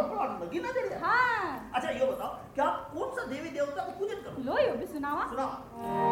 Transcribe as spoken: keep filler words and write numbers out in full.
Plot लगी ना तेरी। हाँ अच्छा ये बताओ क्या कौन सा देवी देवता का पूजन करो? लो यो भी सुनावा। सुनाओ।